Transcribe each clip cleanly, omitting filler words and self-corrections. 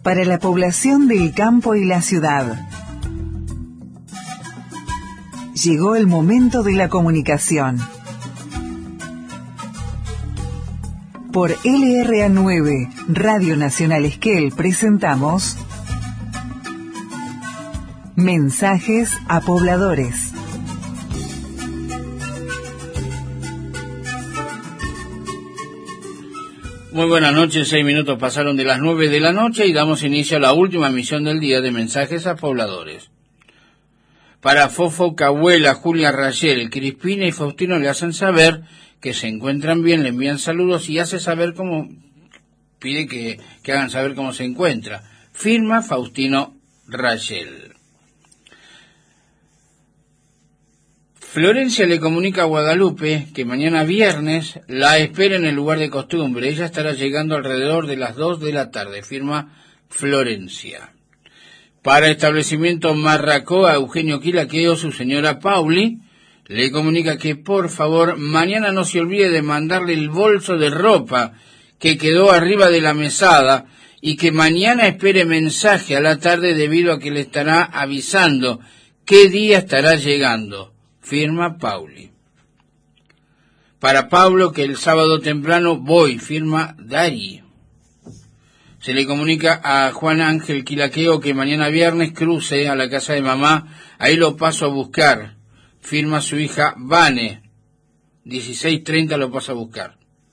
para la población del campo y la ciudad. Llegó el momento de la comunicación. Por LRA9, Radio Nacional Esquel, presentamos Mensajes a Pobladores. Muy buenas noches, 6 minutos pasaron de las 9 de la noche y damos inicio a la última emisión del día de Mensajes a Pobladores. Para Fofo, Cahuela, Julia Rayel, Crispina y Faustino le hacen saber que se encuentran bien, le envían saludos y hace saber cómo, pide que hagan saber cómo se encuentra. Firma Faustino Rayel. Florencia le comunica a Guadalupe que mañana viernes la espera en el lugar de costumbre. Ella estará llegando alrededor de las 2 de la tarde. Firma Florencia. Para establecimiento Marracoa, Eugenio Quilaqueo, su señora Pauli, le comunica que por favor mañana no se olvide de mandarle el bolso de ropa que quedó arriba de la mesada y que mañana espere mensaje a la tarde debido a que le estará avisando qué día estará llegando. Firma Pauli. Para Pablo, que el sábado temprano voy. Firma Dari. Se le comunica a Juan Ángel Quilaqueo que mañana viernes cruce a la casa de mamá. Ahí lo paso a buscar. Firma su hija Vane. 16:30 lo paso a buscar.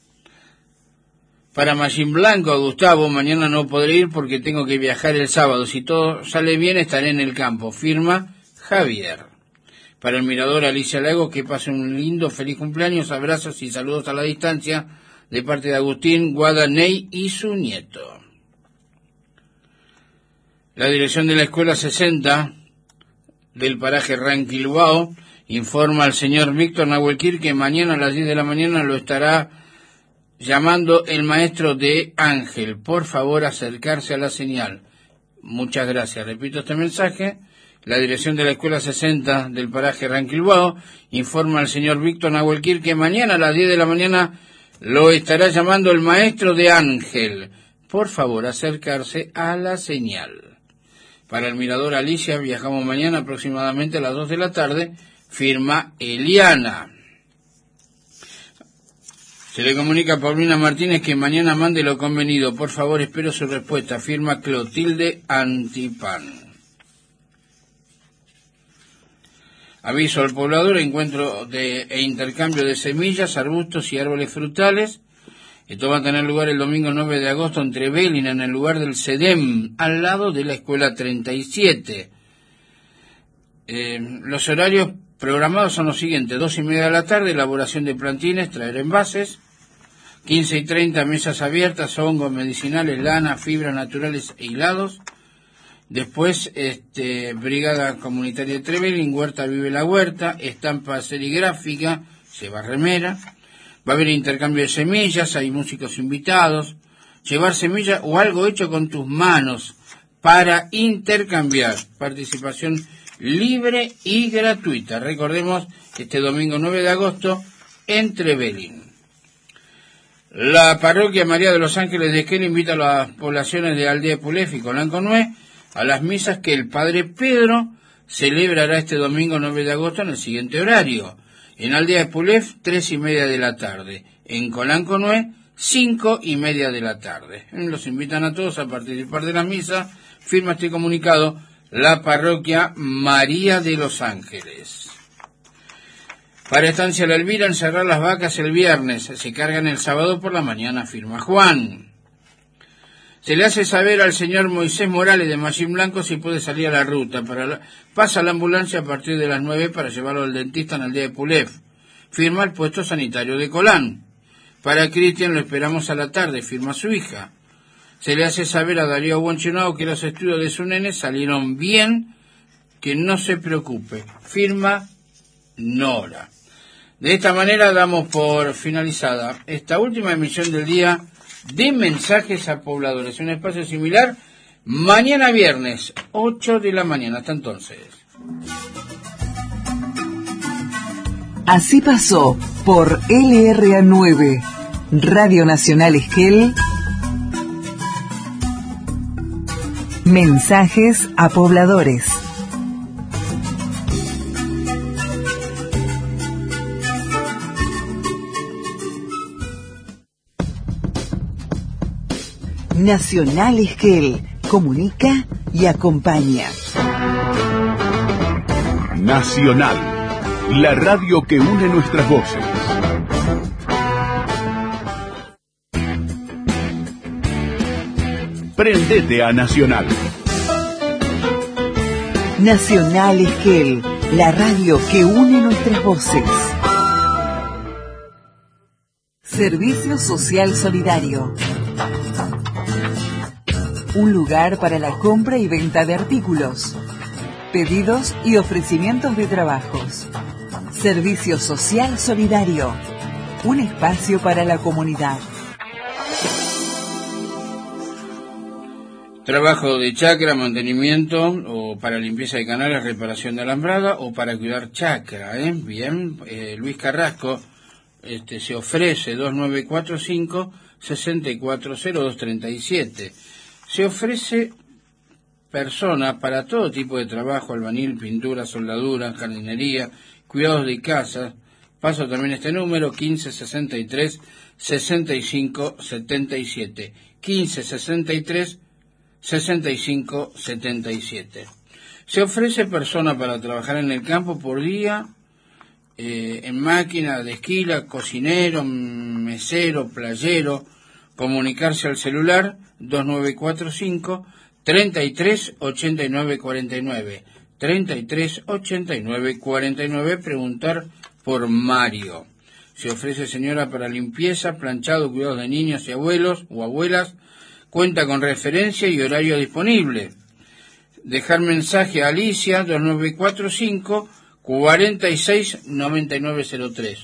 Para Machín Blanco, a Gustavo, mañana no podré ir porque tengo que viajar el sábado. Si todo sale bien, estaré en el campo. Firma Javier. Para el Mirador, Alicia Lago, que pase un lindo, feliz cumpleaños, abrazos y saludos a la distancia de parte de Agustín, Guadaney y su nieto. La dirección de la Escuela 60 del paraje Ranquilbao informa al señor Víctor Nahuelquir que mañana a las 10 de la mañana lo estará llamando el maestro de Ángel. Por favor, acercarse a la señal. Muchas gracias. Repito este mensaje. La dirección de la Escuela 60 del paraje Ranquilbao informa al señor Víctor Nahuelquir que mañana a las 10 de la mañana lo estará llamando el maestro de Ángel. Por favor, acercarse a la señal. Para el Mirador Alicia, viajamos mañana aproximadamente a las 2 de la tarde. Firma Eliana. Se le comunica a Paulina Martínez que mañana mande lo convenido. Por favor, espero su respuesta. Firma Clotilde Antipán. Aviso al poblador, encuentro e intercambio de semillas, arbustos y árboles frutales. Esto va a tener lugar el domingo 9 de agosto entre Belín, en el lugar del CEDEM, al lado de la Escuela 37. Los horarios programados son los siguientes: 2:30 de la tarde, elaboración de plantines, traer envases. 15:30, mesas abiertas, hongos medicinales, lana, fibras naturales e hilados. Después, Brigada Comunitaria de Trevelin, Huerta Vive la Huerta, estampa serigráfica, lleva remera. Va a haber intercambio de semillas, hay músicos invitados. Llevar semillas o algo hecho con tus manos para intercambiar. Participación libre y gratuita. Recordemos, este domingo 9 de agosto, en Trevelin. La parroquia María de los Ángeles de Esquel invita a las poblaciones de Aldea Pulef y Colanconué a las misas que el Padre Pedro celebrará este domingo 9 de agosto en el siguiente horario. En Aldea de Pulef, 3:30 de la tarde. En Colanconué, 5:30 de la tarde. Los invitan a todos a participar de la misa. Firma este comunicado la parroquia María de los Ángeles. Para Estancia La Elvira, encerrar las vacas el viernes. Se cargan el sábado por la mañana. Firma Juan. Se le hace saber al señor Moisés Morales de Machín Blanco si puede salir a la ruta. Pasa la ambulancia a partir de las 9 para llevarlo al dentista en Aldea de Pulef. Firma el puesto sanitario de Colán. Para Cristian lo esperamos a la tarde. Firma su hija. Se le hace saber a Darío Buenchonao que los estudios de su nene salieron bien, que no se preocupe. Firma Nora. De esta manera damos por finalizada esta última emisión del día de Mensajes a Pobladores. Un espacio similar mañana viernes, 8 de la mañana. Hasta entonces. Así pasó por LRA9, Radio Nacional Esquel, Mensajes a pobladores. Nacional Esquel comunica y acompaña. Nacional, la radio que une nuestras voces. Prendete a Nacional. Nacional Esquel, la radio que une nuestras voces. Servicio Social Solidario. Un lugar para la compra y venta de artículos, pedidos y ofrecimientos de trabajos. Servicio Social Solidario. Un espacio para la comunidad. Trabajo de chacra, mantenimiento, o para limpieza de canales, reparación de alambrada, o para cuidar chacra, Bien, Luis Carrasco se ofrece 2945-640237. Se ofrece persona para todo tipo de trabajo, albañil, pintura, soldadura, jardinería, cuidados de casa. Paso también este número, 1563-6577. 1563-6577. Se ofrece persona para trabajar en el campo por día, en máquina de esquila, cocinero, mesero, playero. Comunicarse al celular 2945-338949. 338949. Preguntar por Mario. Se ofrece señora para limpieza, planchado, cuidados de niños y abuelos o abuelas. Cuenta con referencia y horario disponible. Dejar mensaje a Alicia 2945-469903.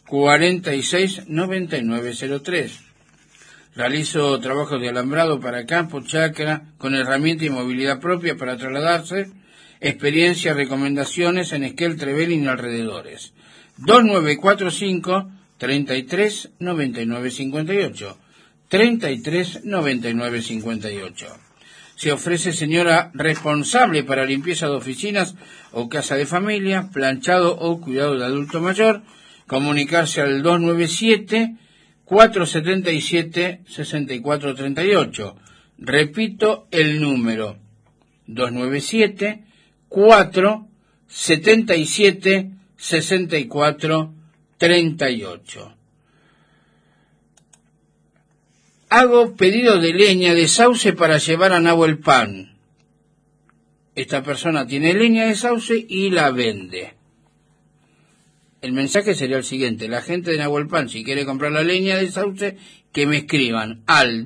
469903. Realizo trabajos de alambrado para campo, chacra, con herramienta y movilidad propia para trasladarse. Experiencia, recomendaciones en Esquel, Trevelin y alrededores. 2945-339958. 339958. Se ofrece señora responsable para limpieza de oficinas o casa de familia, planchado o cuidado de adulto mayor. Comunicarse al 297-477-6438. Repito el número, 297-477-6438. Hago pedido de leña de sauce para llevar a Nahuelpan. Esta persona tiene leña de sauce y la vende. El mensaje sería el siguiente: la gente de Nahuelpan, si quiere comprar la leña de sauce, que me escriban al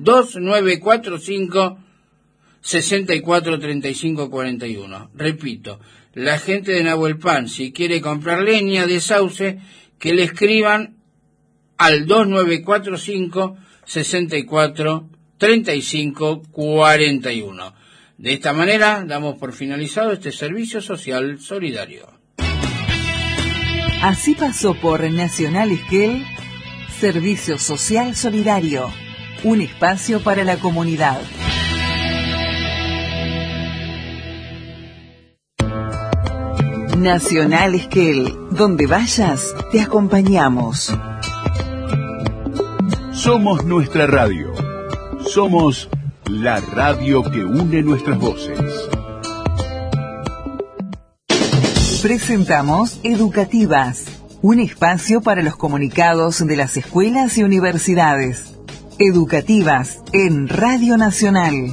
2945-643541. Repito, la gente de Nahuelpan, si quiere comprar leña de sauce, que le escriban al 2945-643541. De esta manera damos por finalizado este servicio social solidario. Así pasó por Nacional Esquel, Servicio Social Solidario, un espacio para la comunidad. Nacional Esquel, donde vayas, te acompañamos. Somos nuestra radio. Somos la radio que une nuestras voces. Presentamos Educativas, un espacio para los comunicados de las escuelas y universidades. Educativas en Radio Nacional.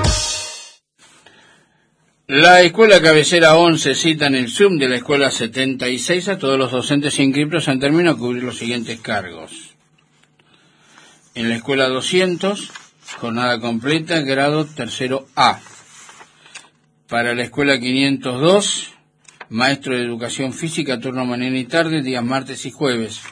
La Escuela Cabecera 11 cita en el Zoom de la Escuela 76 a todos los docentes inscritos en términos de cubrir los siguientes cargos. En la Escuela 200, jornada completa, grado tercero A. Para la Escuela 502, maestro de Educación Física, turno mañana y tarde, días martes y jueves.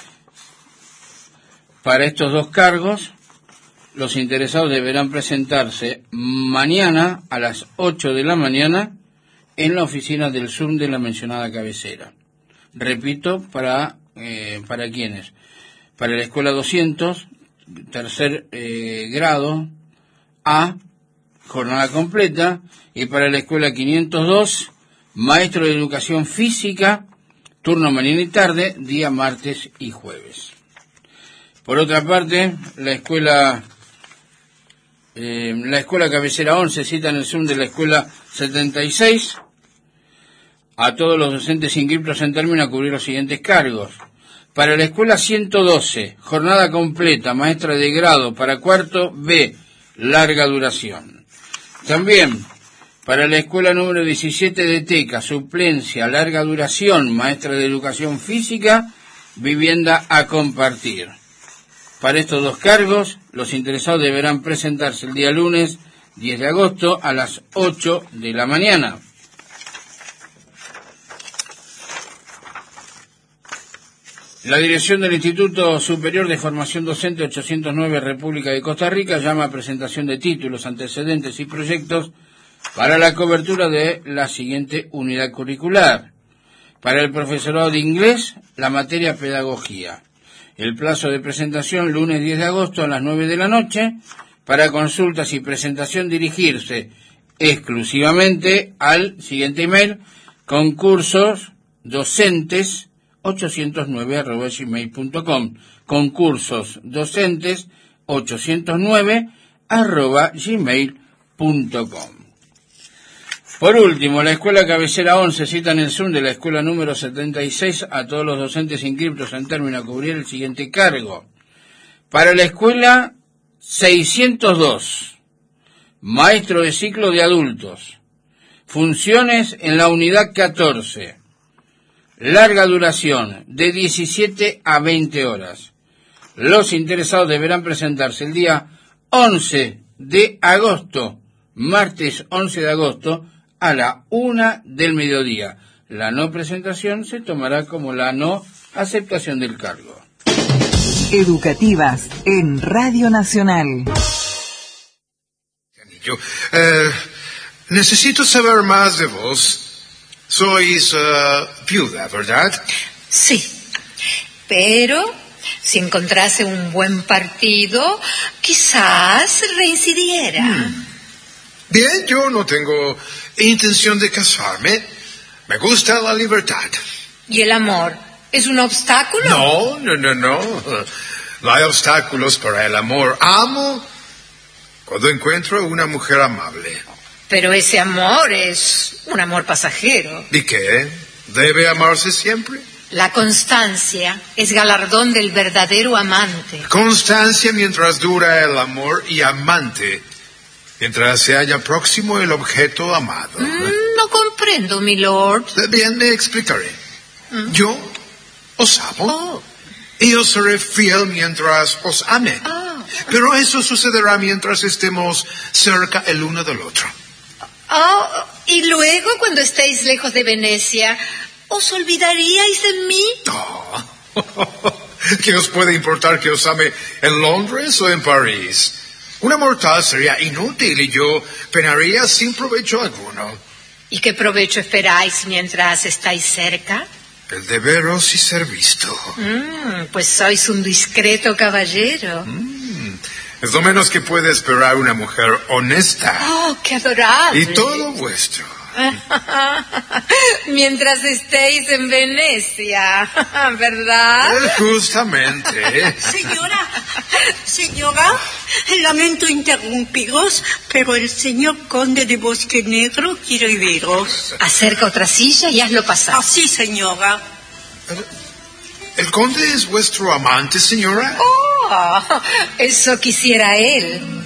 Para estos dos cargos, los interesados deberán presentarse mañana a las 8 de la mañana en la oficina del Zoom de la mencionada cabecera. Repito, ¿para quiénes? Para la Escuela 200, tercer grado A, jornada completa, y para la escuela 502, maestro de educación física, turno mañana y tarde, día martes y jueves. Por otra parte, la escuela cabecera 11 cita en el Zoom de la escuela 76 a todos los docentes inscriptos en término a cubrir los siguientes cargos. Para la escuela 112, jornada completa, maestra de grado para cuarto B, larga duración. También para la escuela número 17 de Teca, suplencia, larga duración, maestra de educación física, vivienda a compartir. Para estos dos cargos, los interesados deberán presentarse el día lunes 10 de agosto a las 8 de la mañana. La dirección del Instituto Superior de Formación Docente 809 República de Costa Rica llama a presentación de títulos, antecedentes y proyectos para la cobertura de la siguiente unidad curricular. Para el profesorado de inglés, la materia pedagogía. El plazo de presentación lunes 10 de agosto a las 9 de la noche. Para consultas y presentación dirigirse exclusivamente al siguiente email: concursosdocentes809@gmail.com, concursosdocentes809@gmail.com. Por último, la escuela cabecera 11 cita en el Zoom de la escuela número 76 a todos los docentes inscriptos en término a cubrir el siguiente cargo. Para la escuela 602, maestro de ciclo de adultos, funciones en la unidad 14, larga duración de 17 a 20 horas. Los interesados deberán presentarse el día 11 de agosto, martes 11 de agosto, a la 1 del mediodía. La no presentación se tomará como la no aceptación del cargo. Educativas en Radio Nacional. Necesito saber más de vos. Sois viuda, ¿verdad? Sí, pero si encontrase un buen partido, quizás reincidiera. Bien, yo no tengo intención de casarme. Me gusta la libertad. ¿Y el amor? ¿Es un obstáculo? No. No hay obstáculos para el amor. Amo cuando encuentro una mujer amable. Pero ese amor es un amor pasajero. ¿Y qué? ¿Debe amarse siempre? La constancia es galardón del verdadero amante. Constancia mientras dura el amor y amante mientras se halla próximo el objeto amado. No comprendo, mi lord. Bien, me explicaré. Yo os amo y os seré fiel mientras os ame. Pero eso sucederá mientras estemos cerca el uno del otro. Y luego, cuando estéis lejos de Venecia, ¿os olvidaríais de mí? ¿Qué os puede importar que os ame en Londres o en París? Una mortal sería inútil y yo penaría sin provecho alguno. ¿Y qué provecho esperáis mientras estáis cerca? El de veros y ser visto. Pues sois un discreto caballero. Es lo menos que puede esperar una mujer honesta. ¡Qué adorable! Y todo vuestro. Mientras estéis en Venecia, ¿verdad? Justamente. Señora, lamento interrumpiros, pero el señor conde de Bosque Negro quiere veros. Acerca otra silla y hazlo pasar. Sí, señora. ¿El conde es vuestro amante, señora? Eso quisiera él.